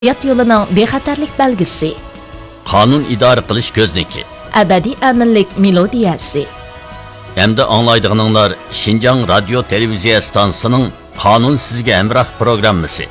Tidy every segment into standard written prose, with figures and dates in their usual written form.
Hayat yo'lining bexatarlik belgisi. Qonun idora qilish ko'zniki. Abadiy aminlik melodiyasi. Endi anglaydiganinglar Şinjan radio televiziya stansiyasining Qonun sizga hamroh programmasi.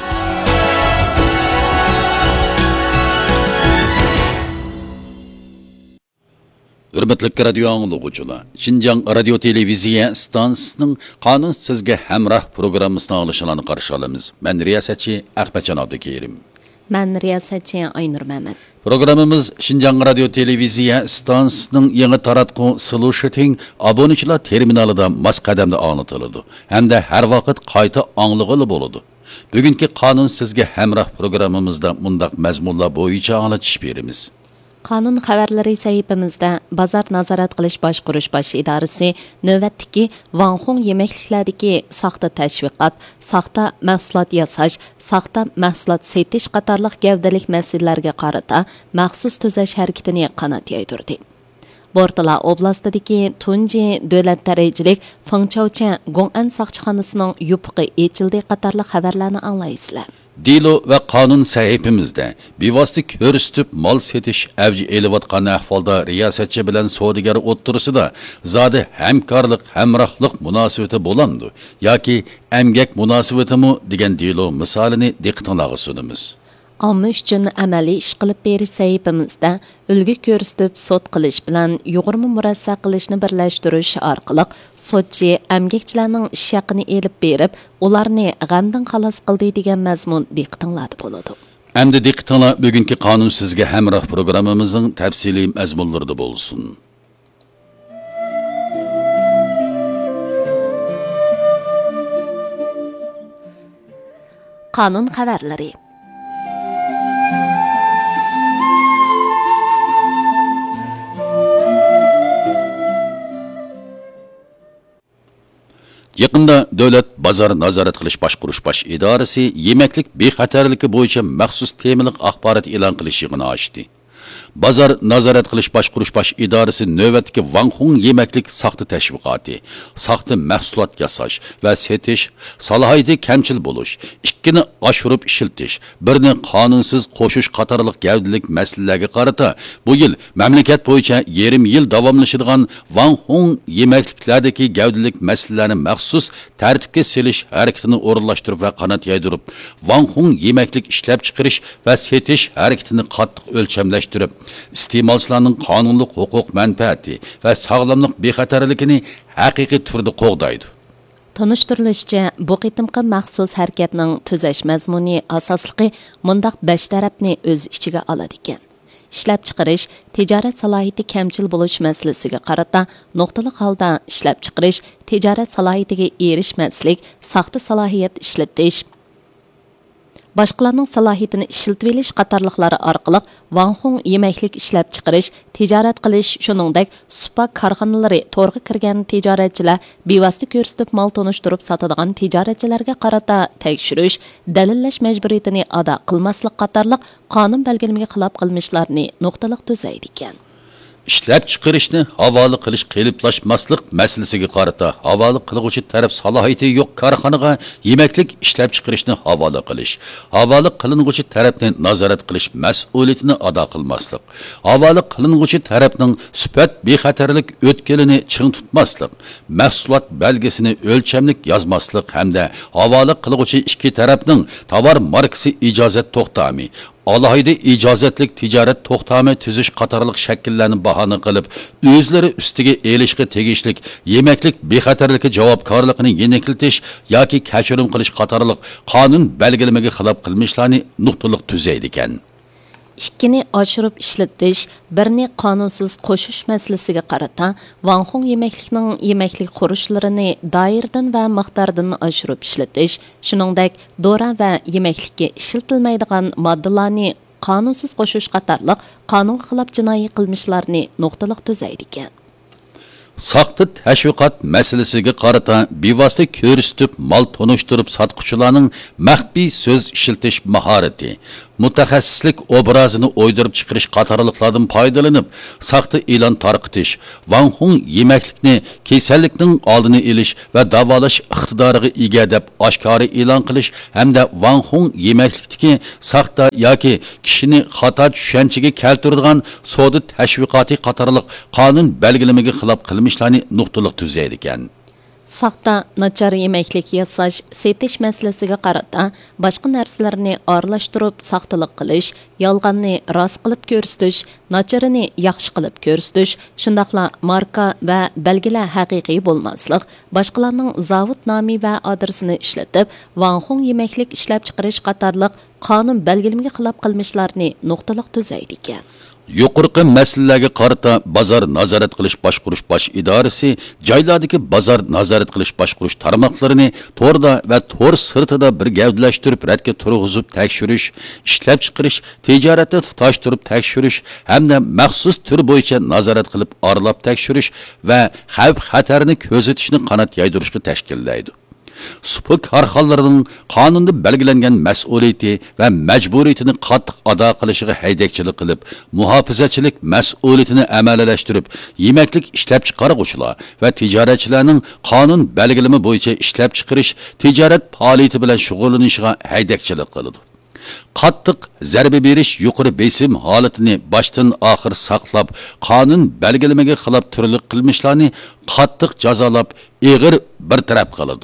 Hürmetli radio anglagıcılar, Şinjan radio televiziya stansiyasining Qonun sizga hamroh programmasini alışılanı qarşı alamiz. Men riyasatchi Ahmadjon Abdukerim. Men riyasatchi Aynur Mehmet. Programımız Şinjan radio televiziya stansiyasining yangi taratqu Solution abonechilar terminalida mas qadamda anlatıldı. Hem de her vaqt qayta anglagılı bo'ladi. Bugungi Qonun sizga hamroh programmamizda mundaq mazmunlar bo'yicha anglatish beramiz. Qonun xabarlari sahifamizda Bozor nazorat qilish boshqarish bosh idorasi navbatdagi Vanxong yemekliklardagi saxta tashviqot, saxta mahsulot yasash, saxta mahsulot setish qatorliq gavdalik masalalarga qarata maxsus tuzash harakatini qanot yaydirdi. Bortala oblastidagi tunji davlat darajalik Fengchaucha Gong'an soqchixonasining yupiqi echildi qatorliq xabarlarni anglaysizlar. Dilo ve Qonun sahifimizde bevosita ko'rsatib mol setish avji elayotgan ahvolda riyosatchi bilan savdogar o'ttirisida zodi hamkorlik, hamrohlik munosabati bo'landi yoki emgak munosabatimi degan dilo misolini diqqatingizga sunamiz. Amma uchun amaliy ish qilib berish sahifamizda ulgu ko'rsatib sud qilish bilan yuqurma murassa qilishni birlashtirish orqali sudchi amgakchilarning ish haqini elib berib, ularni g'amdan xalos qildi degan mazmun diqqatingizda bo'ladi. Endi diqqatinglar bugungi Qonun sizga hamroh programmamizning tafsiliy mazmunlarida bo'lsin. Qonun xabarlari. Yaqında Davlat bozor nazorat qilish boshqarish bosh idorasi yemeklik bexatarligi bo'yicha maxsus temalik axborot e'lon qilish yig'ini ochdi. Bozor nazorat qilish boshqarish bosh idorasi navbatdagi Vanxong yemeklik saxta tashviqoti, saxta mahsulot yasash va setish, salohiyati kamchil bo'lish, ikkini oshirib ishiltish, birini qonunsiz qo'shish qatorliq gavdalik masalalarga qarata bu yil mamlakat bo'yicha yarim yil davomlashadigan Vanxong yemekliklardagi gavdalik masalalarni maxsus tartibga solish harakatini o'rinlashtirib va qanot yaydirib, Vanxong yemeklik ishlab chiqarish va setish harakatini qattiq o'lchamlashtirib, iste'molchilarning qonunlik huquq manfaati va sog'lomlik bexatarligini haqiqiy turda qo'g'daydi. Tanıştırılışça, bu qitimqi maxsus harakatning tuzash mazmuni asosligi mundaq 5 tarafni o'z ichiga oladi ekan. Ishlab chiqarish, tijorat salohiyati kamchil bo'lish masalasiga qarata nuqtali holda ishlab chiqarish, tijorat salohiyatiga erishmaslik, saxta salohiyat ishlatish, boshqalarning salohiyatini ishlatib olish qatorliqlari orqali Vanxong yemeklik ishlab chiqarish, tijorat qilish, shuningdek supa korxonalari to'rga kirgan tijoratchilar bevosita ko'rsatib mol tonishtirib sotadigan tijoratchilarga qarata tekshirish, dalillash majburiyatini ado qilmaslik qatorliq qonun belgilamiga xilof qilmishlarni nuqtaliq tuzaydi ekan. İşlab chiqarishni havola qilish qeliplashmaslik masalasiga qarata havola qiluvchi taraf salohiyati yo'q korxonaga yemeklik ishlab chiqarishni havola qilish, havola qilinuvchi tarafni nazorat qilish mas'uliyatini ado qilmaslik, havola qilinuvchi tarafning sifat bexatarlik o'tkalini ching tutmaslik, mahsulot belgisini o'lchamlik yozmaslik hamda havola qiluvchi ikki tarafning tovar markasi ijozat to'xtami, alohida ijozatlik tijorat to'xtami tuzish qatorliq shakllarni bahona qilib, o'zlari ustiga elishga tegishlik yemeklik bexatarlikka javobgarligini yengiltish yoki kechirim qilish qatorliq qonun belgilamiga xilof qilmishlarni nuqtaliq tuzaydi ekan. Ikkini oshirib ishlatish, birni qonunsiz qo'shish masalasiga qarata Vanxong yemeklikning yemeklik qurishlarini doirdan va miqdordan oshirib ishlatish, shuningdek dora va yemeklikka ishlatilmaydigan moddalarni qonunsiz qo'shish qatorliq qonunga xilof jinoiy qilmishlarni nuqtaliq tuzaydi ekan. Saxta təşviqat məsələsiga qarata bevosita ko'rsatib mal tonuşturib satquchilarning maxfiy so'z ishiltish mahorati, mutaxassislik obrazini o'ydirib chiqarish qatorliqlardan foydalanib, saxta e'lon tarqitish, vanxung yemaklikni kasallikning oldini olish va davolash iqtidoriga ega deb oshkora e'lon qilish hamda vanxung yemaklikdagi saxta yoki kishini xato tushunchaga keltiradigan savdo tashviqoti qatorliq qonun belgilamaga xilof qilmishlarni nuqtaliq tuzaydi ekan. Saxta nachar yemeklik yasash, setish masalasiga qarata boshqa narsalarni aralashtirib saxtalik qilish, yolg'onni rost qilib ko'rsatish, nacharini yaxshi qilib ko'rsatish, shundaqla marka va belgilar haqiqiy bo'lmaslik, boshqalarning zavod nomi va adresini ishlatib, vanxung yemeklik ishlab chiqarish qatorliq qonun belgilamiga xilof qilmishlarni nuqtaliq tuzaydi ekan. Yuqorqi masalalarga qarata bozor nazorat qilish boshqurish bosh idorasi joylardagi bozor nazorat qilish boshqurish tarmoqlarini to'rda va to'r sirtida bir gavdalashtirib radga turg'izib tekshirish, ishlab chiqarish, tijoratni tutashtirib tekshirish hamda maxsus tur bo'yicha nazorat qilib aralab tekshirish va xavf xatarni ko'zatishni qanot yaydirishga tashkillaydi. Supa korxonalarining qonunda belgilangan mas'uliyati va majburiyatini qattiq ado qilishiga haydakchilik qilib, muhofazachilik mas'uliyatini amaliyalashtirib, yemaklik ishlab chiqaruvchilar va tijoratchilarning qonun belgilama bo'yicha ishlab chiqarish, tijorat faoliyati bilan shug'ullanishiga haydakchilik qiladi. Qattiq zarba berish yuqori besim holatini boshdan oxir saqlab, qonun belgilamaga xilof turli qilmishlarni qattiq jazolab, ig'ir bartaraf qiladi.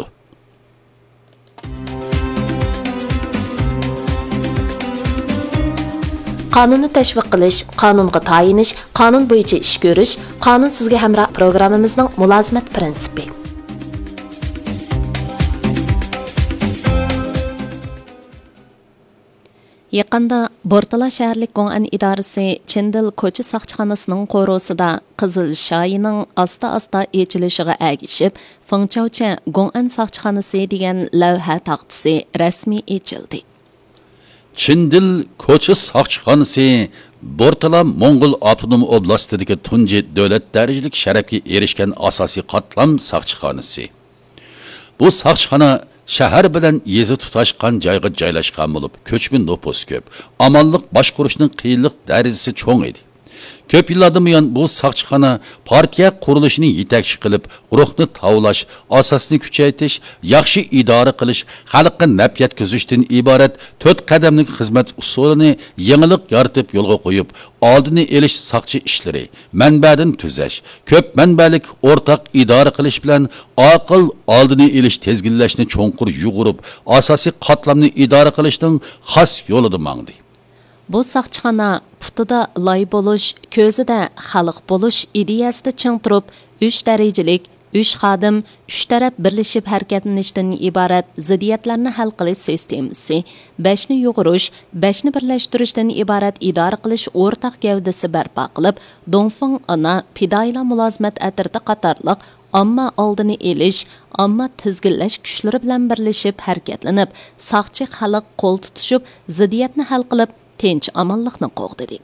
Qonunni tashviq qilish, qonunga tayinish, qonun bo'yicha ish ko'rish, qonun sizga hamroh programmamizning mulozimat prinsipi. Yaqında Bortala shaharlik Gong'an idorasi Chendil ko'cha saqchixonasining qo'rosida Qizil Shoyining asta-asta echilishiga agishib, Fengchaucha Gong'an saqchixonasi degan lavha taqtisi rasmiy echildi. Chendil ko'cha saqchixonasi Bortala Mo'ng'ul avtonom oblastidagi tunji davlat darajalik sharafga erishgan asosiy qatlam saqchixonasi. Bu saqchixona shahar bilan yezi tutashgan joyga joylashgan bo'lib, ko'chmi nopus ko'p, amonliq boshqarishning qiyinlik darajasi cho'ng edi. Ko'p yillardan buyon bu saqchixona partiya qurilishini yetakchi qilib, ruhni tavlash, asosni kuchaytirish, yaxshi idora qilish, xalqqa naf yetkazishdan iborat 4 qadamlik xizmat usulini yangilik yaratib yo'lga qo'yib, oldini olish saqchi ishlari, manbadan tuzash, ko'p manbalik o'rtaq idora qilish bilan aql oldini olish tezginlashni cho'nqur yug'urib, asosiy qatlamni idora qilishning xos yo'lida mangdi. Bu saqchixona putida lay bo'lish, ko'zida xalq bo'lish ideyasida ching turib, 3 darajalik, 3 xodim, 3 taraf birlashib harakatlanishdan iborat ziddiyatlarni hal qilish sistemasi, 5 ni yug'urish, 5 ni birlashtirishdan iborat idora qilish o'rtaq gavdasi barpo qilib, Dongfeng ana pidoyla mulozimat atirda qatorliq amma oldini elish, amma tizginlash kuchlari bilan birlashib harakatlanib, saqchi xalq qo'l tutishib, ziddiyatni hal qilib tinch amonlikni qo'g'didi.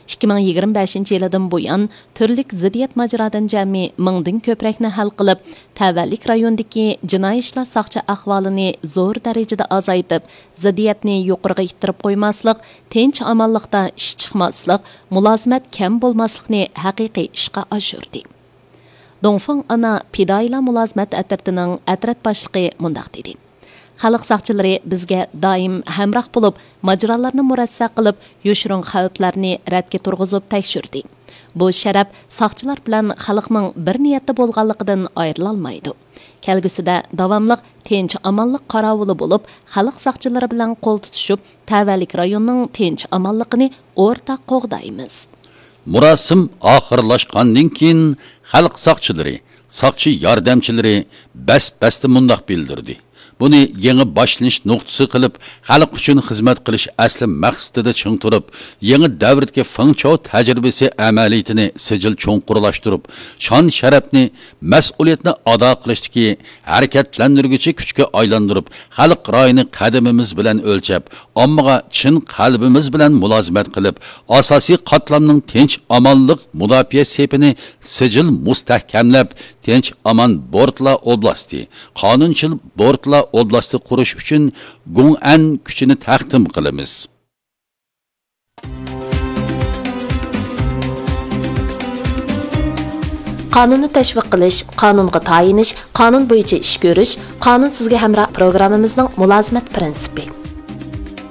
2025 yildan buyon turlik ziddiyat majradan jami 1000 dan ko'prakni hal qilib, tavallik rayondagi jinoiy ishlar saqchi ahvolini zo'r darajada azaytib, ziddiyatni yuqoriga ittirib qo'ymaslik, tinch amonlikda ish chiqmaslik, mulozimat kam bo'lmaslikni haqiqiy ishga oshirdi. Dongfeng ana pidoyla mulozimat atirtining atrat boshlig'i mundaq dedi. Xalq saqchilari bizga doim hamroh bo'lib, majralarni murassa qilib, yo'shirin xavflarni radga turg'izib tekshirdi. Bu sharaf saqchilar bilan xalqning bir niyatda bo'lganligidan ayrila olmaydi. Kelgusida davomliq tinch amonlik qarovuli bo'lib, xalq saqchilari bilan qo'l tutishib, tavallik rayonning tinch amonligini o'rtaq qo'g'daymiz. Murasim oxirlashgandan keyin xalq saqchilari, saqchi yordamchilari bas-basda mundaq bildirdi. buni yangi boshlanish nuqtasi qilib, xalq uchun xizmat qilish asli maqsadida ching turib, yangi davrdagi Fengchao tajribasi amaliyatini sijil cho'nqurlashtirib, shon sharafni, mas'uliyatni ado qilishdagi harakatlantiruvchi kuchga aylantirib, xalq rayini qadamimiz bilan o'lchab, ommaga chin qalbimiz bilan mulozimat qilib, asosiy qatlamning tinch amonlik mudofaa sepini sijil mustahkamlab, tinch aman Bortla oblasti, qonunchil Bortla oblasti qurish uchun Gung'an kuchini taqdim qilamiz. Qonunni tashviq qilish, qonunga tayinish, qonun bo'yicha ish ko'rish, qonun sizga hamroh programmamizning mulozimat prinsipi.